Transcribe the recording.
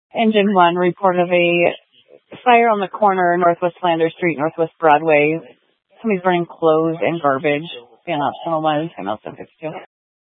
Engine 1 reported a fire on the corner, Northwest Lander Street, Northwest Broadway. Somebody's burning clothes and garbage. The optional one is 752.